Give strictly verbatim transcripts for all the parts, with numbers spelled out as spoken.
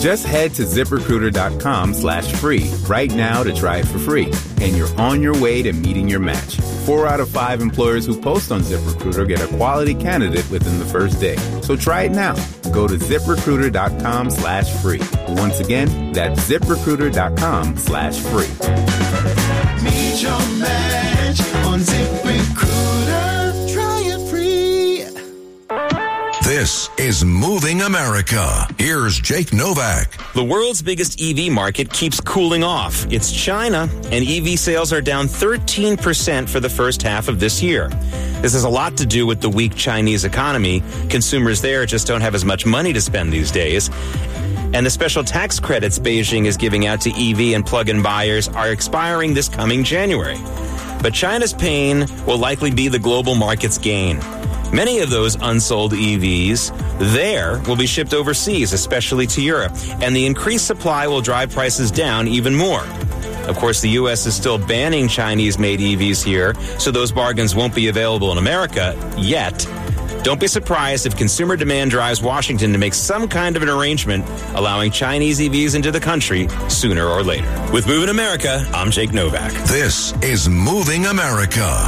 Just head to ZipRecruiter.com slash free right now to try it for free, and you're on your way to meeting your match. Four out of five employers who post on ZipRecruiter get a quality candidate within the first day. So try it now. Go to ZipRecruiter.com slash free. Once again, that's ZipRecruiter.com slash free. Meet your match on ZipRecruiter. Try it free. This is Moving America. Here's Jake Novak. The world's biggest E V market keeps cooling off. It's China, and E V sales are down thirteen percent for the first half of this year. This has a lot to do with the weak Chinese economy. Consumers there just don't have as much money to spend these days. And the special tax credits Beijing is giving out to E V and plug-in buyers are expiring this coming January. But China's pain will likely be the global market's gain. Many of those unsold E Vs there will be shipped overseas, especially to Europe, and the increased supply will drive prices down even more. Of course, the U S is still banning Chinese-made E Vs here, so those bargains won't be available in America yet. Don't be surprised if consumer demand drives Washington to make some kind of an arrangement allowing Chinese E Vs into the country sooner or later. With Moving America, I'm Jake Novak. This is Moving America.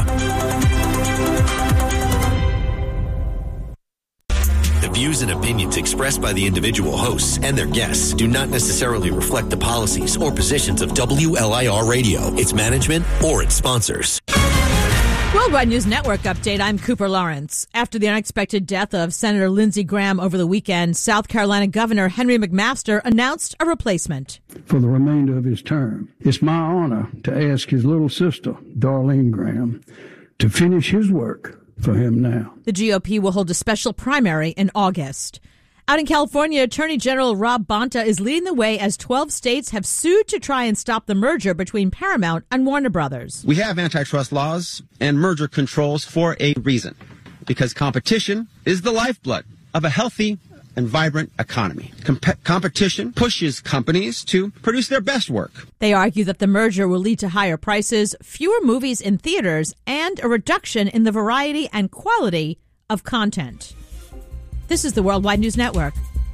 The views and opinions expressed by the individual hosts and their guests do not necessarily reflect the policies or positions of W L I R Radio, its management, or its sponsors. Worldwide News Network update. I'm Cooper Lawrence. After the unexpected death of Senator Lindsey Graham over the weekend, South Carolina Governor Henry McMaster announced a replacement. For the remainder of his term, it's my honor to ask his little sister, Darlene Graham, to finish his work for him now. The G O P will hold a special primary in August. Out in California, Attorney General Rob Bonta is leading the way as twelve states have sued to try and stop the merger between Paramount and Warner Brothers. We have antitrust laws and merger controls for a reason, because competition is the lifeblood of a healthy and vibrant economy. Com- competition pushes companies to produce their best work. They argue that the merger will lead to higher prices, fewer movies in theaters, and a reduction in the variety and quality of content. This is the Worldwide News Network.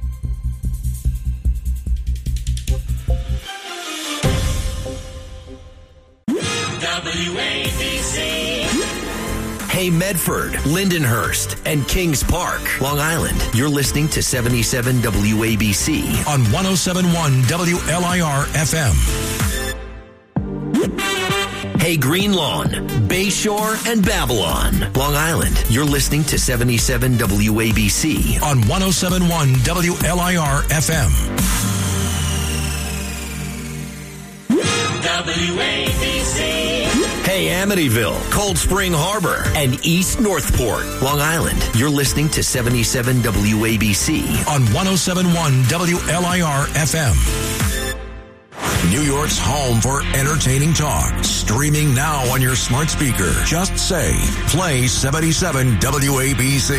W A B C. Hey, Medford, Lindenhurst, and Kings Park, Long Island. You're listening to seventy-seven W A B C on one oh seven point one W L I R F M. Hey, Green Lawn, Bayshore, and Babylon, Long Island. You're listening to seventy-seven W A B C on one oh seven point one W L I R F M. W A B C. Hey, Amityville, Cold Spring Harbor, and East Northport, Long Island. You're listening to seventy-seven W A B C on one oh seven point one W L I R F M. New York's home for entertaining talk. Streaming now on your smart speaker. Just say, play seventy-seven W A B C.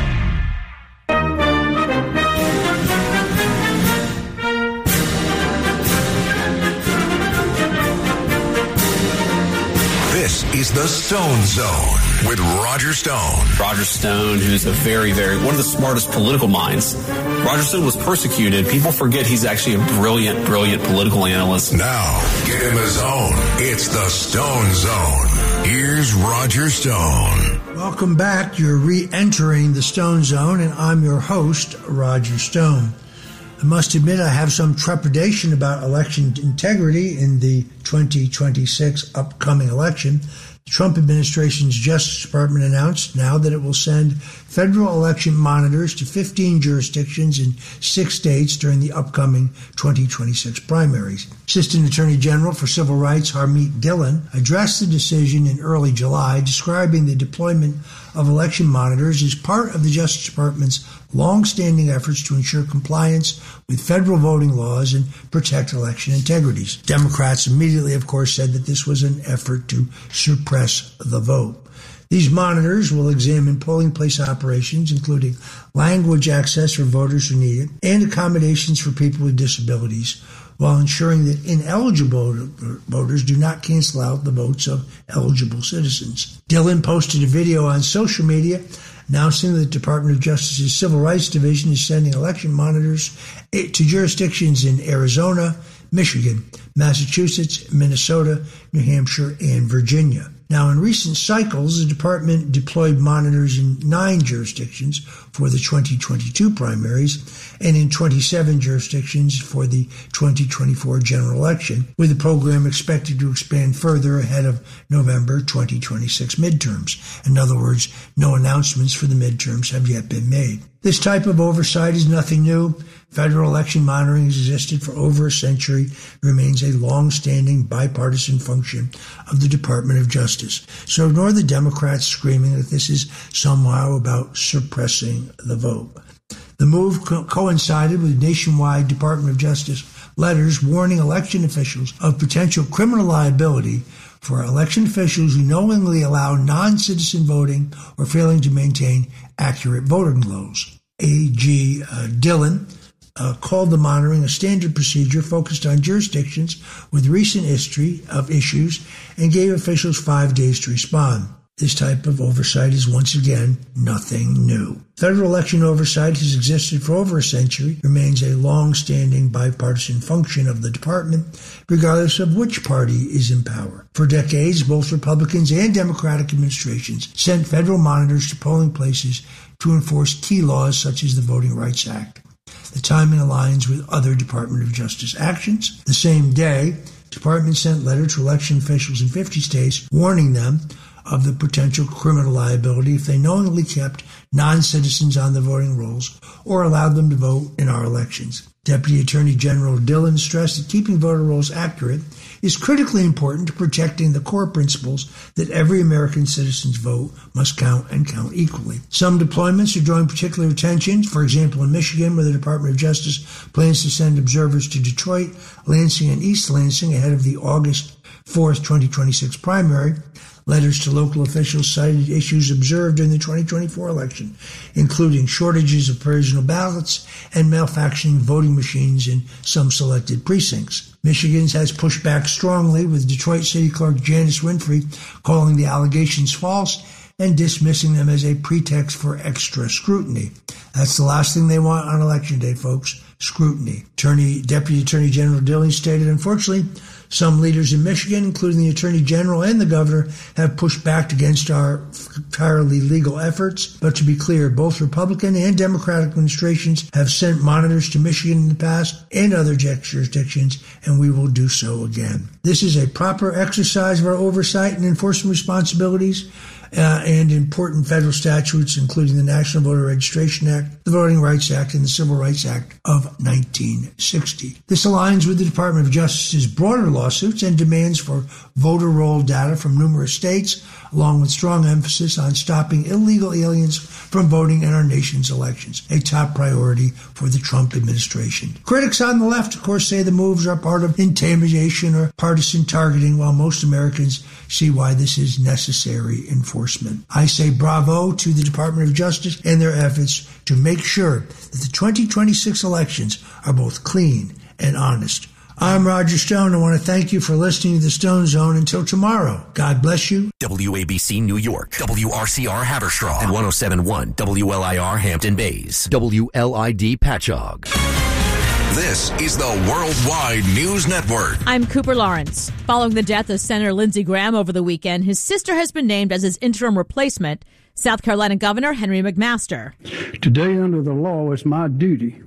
This is the Stone Zone with Roger Stone. Roger Stone, who's a very, very, one of the smartest political minds. Roger Stone was persecuted. People forget he's actually a brilliant, brilliant political analyst. Now, get him a zone. It's the Stone Zone. Here's Roger Stone. Welcome back. You're re-entering the Stone Zone, and I'm your host, Roger Stone. I must admit I have some trepidation about election integrity in the twenty twenty-six upcoming election. The Trump administration's Justice Department announced now that it will send federal election monitors to fifteen jurisdictions in six states during the upcoming twenty twenty-six primaries. Assistant Attorney General for Civil Rights Harmeet Dillon addressed the decision in early July, describing the deployment of election monitors as part of the Justice Department's long-standing efforts to ensure compliance with federal voting laws and protect election integrities. Democrats immediately, of course, said that this was an effort to suppress the vote. These monitors will examine polling place operations, including language access for voters who need it, and accommodations for people with disabilities, while ensuring that ineligible voters do not cancel out the votes of eligible citizens. Dillon posted a video on social media announcing that the Department of Justice's Civil Rights Division is sending election monitors to jurisdictions in Arizona, Michigan, Massachusetts, Minnesota, New Hampshire, and Virginia. Now, in recent cycles, the department deployed monitors in nine jurisdictions for the twenty twenty-two primaries and in twenty-seven jurisdictions for the twenty twenty-four general election, with the program expected to expand further ahead of November twenty twenty-six midterms. In other words, no announcements for the midterms have yet been made. This type of oversight is nothing new. Federal election monitoring has existed for over a century, remains a long-standing bipartisan function of the Department of Justice. So ignore the Democrats screaming that this is somehow about suppressing the vote. The move co- coincided with nationwide Department of Justice letters warning election officials of potential criminal liability for election officials who knowingly allow non-citizen voting or failing to maintain accurate voting rolls. A G Uh, Dillon uh, called the monitoring a standard procedure focused on jurisdictions with recent history of issues and gave officials five days to respond. This type of oversight is once again nothing new. Federal election oversight has existed for over a century, remains a long-standing bipartisan function of the department, regardless of which party is in power. For decades, both Republicans and Democratic administrations sent federal monitors to polling places to enforce key laws such as the Voting Rights Act. The timing aligns with other Department of Justice actions. The same day, the department sent letters to election officials in fifty states warning them of the potential criminal liability if they knowingly kept non-citizens on the voting rolls or allowed them to vote in our elections. Deputy Attorney General Dillon stressed that keeping voter rolls accurate is critically important to protecting the core principles that every American citizen's vote must count and count equally. Some deployments are drawing particular attention. For example, in Michigan, where the Department of Justice plans to send observers to Detroit, Lansing, and East Lansing ahead of the August fourth, twenty twenty-six primary. Letters to local officials cited issues observed during the twenty twenty-four election, including shortages of provisional ballots and malfunctioning voting machines in some selected precincts. Michigan has pushed back strongly, with Detroit City Clerk Janice Winfrey calling the allegations false and dismissing them as a pretext for extra scrutiny. That's the last thing they want on election day, folks, scrutiny. Attorney, Deputy Attorney General Dillon stated, unfortunately, some leaders in Michigan, including the Attorney General and the Governor, have pushed back against our entirely legal efforts. But to be clear, both Republican and Democratic administrations have sent monitors to Michigan in the past and other jurisdictions, and we will do so again. This is a proper exercise of our oversight and enforcement responsibilities uh, and important federal statutes, including the National Voter Registration Act, the Voting Rights Act, and the Civil Rights Act of nineteen sixty. This aligns with the Department of Justice's broader lawsuits and demands for voter roll data from numerous states, along with strong emphasis on stopping illegal aliens from voting in our nation's elections, a top priority for the Trump administration. Critics on the left, of course, say the moves are part of intimidation or partisan targeting, while most Americans see why this is necessary enforcement. I say bravo to the Department of Justice and their efforts to make sure that the twenty twenty-six elections are both clean and honest. I'm Roger Stone. I want to thank you for listening to the Stone Zone. Until tomorrow, God bless you. W A B C New York, W R C R Haverstraw, and one oh seven point one W L I R Hampton Bays, W L I D Patchogue. This is the Worldwide News Network. I'm Cooper Lawrence. Following the death of Senator Lindsey Graham over the weekend, his sister has been named as his interim replacement, South Carolina Governor Henry McMaster. Today, under the law, it's my duty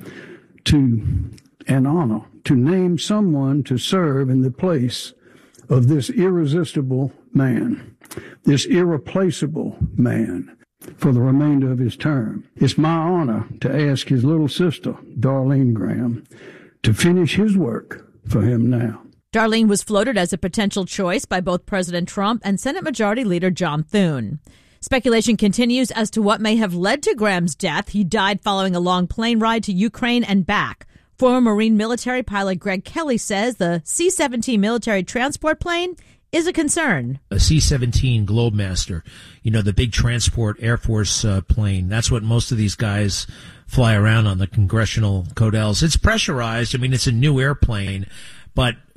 to, and honor, to name someone to serve in the place of this irresistible man, this irreplaceable man, for the remainder of his term. It's my honor to ask his little sister, Darlene Graham, to finish his work for him now. Darlene was floated as a potential choice by both President Trump and Senate Majority Leader John Thune. Speculation continues as to what may have led to Graham's death. He died following a long plane ride to Ukraine and back. Former Marine military pilot Greg Kelly says the C seventeen military transport plane is a concern. A C seventeen Globemaster, you know, the big transport Air Force uh, plane. That's what most of these guys fly around on, the congressional Codels. It's pressurized. I mean, it's a new airplane, but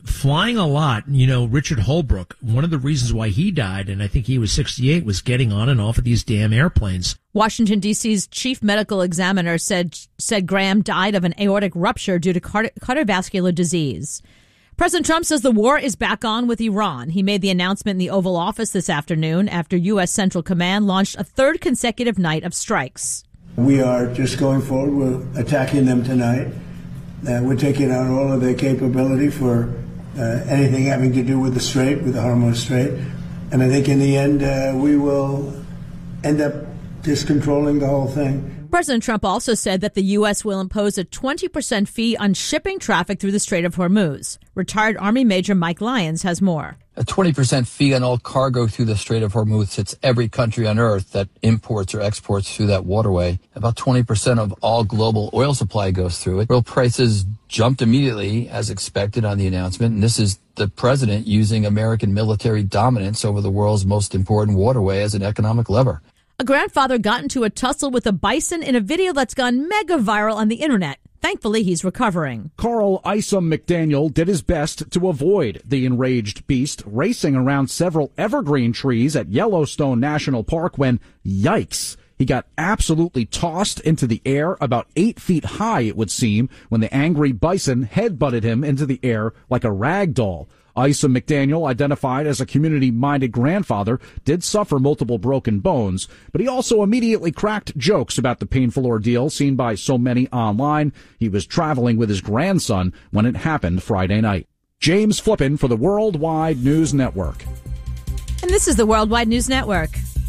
flying a lot. You know, Richard Holbrooke, one of the reasons why he died, and I think he was sixty-eight, was getting on and off of these damn airplanes. Washington, D C's chief medical examiner said said Graham died of an aortic rupture due to cardi- cardiovascular disease. President Trump says the war is back on with Iran. He made the announcement in the Oval Office this afternoon after U S. Central Command launched a third consecutive night of strikes. We are just going forward. We're attacking them tonight. Uh, we're taking out all of their capability for uh, anything having to do with the Strait, with the Hormuz Strait. And I think in the end, uh, we will end up just controlling the whole thing. President Trump also said that the U S will impose a twenty percent fee on shipping traffic through the Strait of Hormuz. Retired Army Major Mike Lyons has more. A twenty percent fee on all cargo through the Strait of Hormuz hits every country on earth that imports or exports through that waterway. About twenty percent of all global oil supply goes through it. Oil prices jumped immediately, as expected, on the announcement, and this is the president using American military dominance over the world's most important waterway as an economic lever. A grandfather got into a tussle with a bison in a video that's gone mega viral on the internet. Thankfully, he's recovering. Carl Isom McDaniel did his best to avoid the enraged beast racing around several evergreen trees at Yellowstone National Park when, yikes, he got absolutely tossed into the air about eight feet high, it would seem, when the angry bison headbutted him into the air like a rag doll. Isom McDaniel, identified as a community-minded grandfather, did suffer multiple broken bones, but he also immediately cracked jokes about the painful ordeal seen by so many online. He was traveling with his grandson when it happened Friday night. James Flippin for the Worldwide News Network. And this is the Worldwide News Network.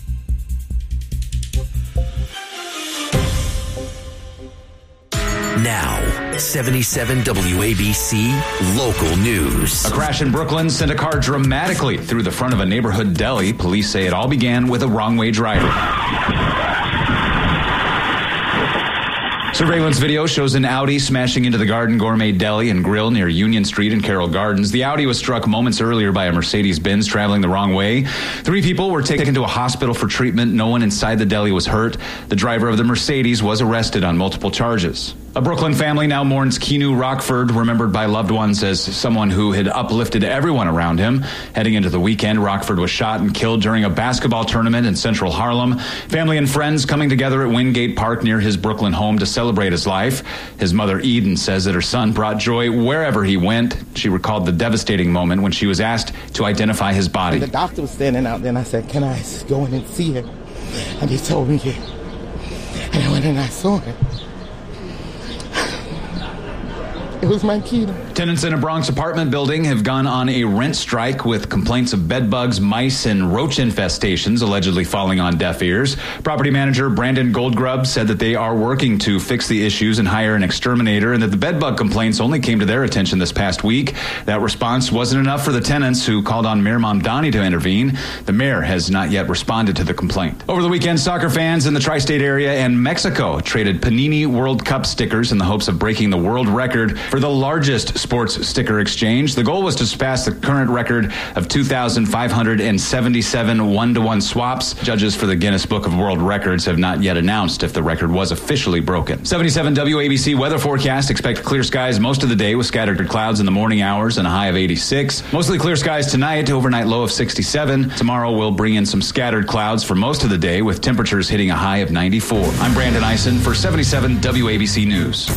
Now, seventy-seven W A B C Local News. A crash in Brooklyn sent a car dramatically through the front of a neighborhood deli. Police say it all began with a wrong-way driver. Surveillance video shows an Audi smashing into the Garden Gourmet Deli and Grill near Union Street and Carroll Gardens. The Audi was struck moments earlier by a Mercedes-Benz traveling the wrong way. Three people were taken to a hospital for treatment. No one inside the deli was hurt. The driver of the Mercedes was arrested on multiple charges. A Brooklyn family now mourns Keanu Rockford, remembered by loved ones as someone who had uplifted everyone around him. Heading into the weekend, Rockford was shot and killed during a basketball tournament in central Harlem. Family and friends coming together at Wingate Park near his Brooklyn home to celebrate his life. His mother, Eden, says that her son brought joy wherever he went. She recalled the devastating moment when she was asked to identify his body. The doctor was standing out there and I said, "Can I go in and see him?" And he told me, yeah. And I went and I saw him. It was my key. Tenants in a Bronx apartment building have gone on a rent strike with complaints of bed bugs, mice, and roach infestations allegedly falling on deaf ears. Property manager Brandon Goldgrub said that they are working to fix the issues and hire an exterminator, and that the bed bug complaints only came to their attention this past week. That response wasn't enough for the tenants, who called on Mayor Mamdani to intervene. The mayor has not yet responded to the complaint. Over the weekend, soccer fans in the tri-state area and Mexico traded Panini World Cup stickers in the hopes of breaking the world record for the largest sports sticker exchange. The goal was to surpass the current record of two thousand five hundred seventy-seven one-to-one swaps. Judges for the Guinness Book of World Records have not yet announced if the record was officially broken. seventy-seven W A B C weather forecast. Expect clear skies most of the day with scattered clouds in the morning hours and a high of eighty-six. Mostly clear skies tonight, overnight low of sixty-seven. Tomorrow we'll bring in some scattered clouds for most of the day with temperatures hitting a high of ninety-four. I'm Brandon Eisen for seventy-seven W A B C News.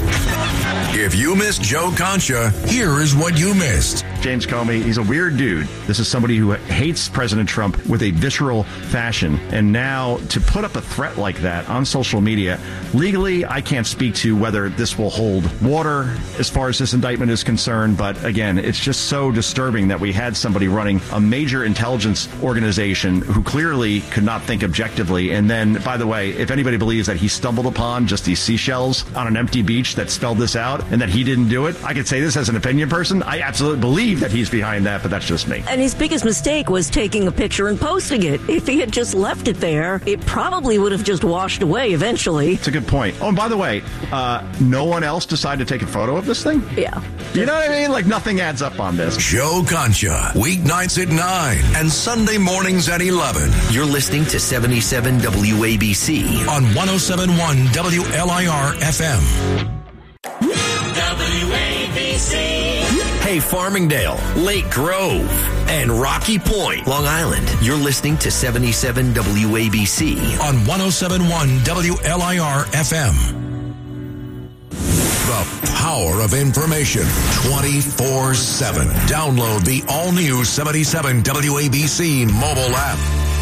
If you missed Joe Concha, here is what you missed. James Comey, he's a weird dude. This is somebody who hates President Trump with a visceral fashion. And now to put up a threat like that on social media, legally, I can't speak to whether this will hold water as far as this indictment is concerned. But again, it's just so disturbing that we had somebody running a major intelligence organization who clearly could not think objectively. And then, by the way, if anybody believes that he stumbled upon just these seashells on an empty beach that spelled this out and that he didn't do it, I could say this as an opinion person. I absolutely believe that he's behind that, but that's just me. And his biggest mistake was taking a picture and posting it. If he had just left it there, it probably would have just washed away eventually. It's a good point. Oh, and by the way, uh, no one else decided to take a photo of this thing? Yeah. You know what I mean? Like, nothing adds up on this. Joe Concha, weeknights at nine and Sunday mornings at eleven. You're listening to seventy-seven W A B C on one oh seven point one W L I R F M. W A B C. Hey, Farmingdale, Lake Grove, and Rocky Point, Long Island. You're listening to seventy-seven W A B C on one oh seven point one W L I R F M. The power of information twenty-four seven. Download the all-new seventy-seven W A B C mobile app.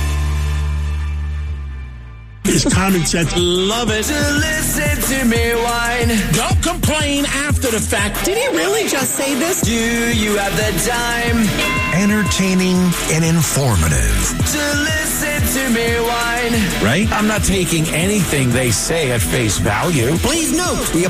It's common sense. Love it. To listen to me whine. Don't complain after the fact. Did he really just say this? Do you have the time? Entertaining and informative. To listen to me whine. Right? I'm not taking anything they say at face value. Please note, we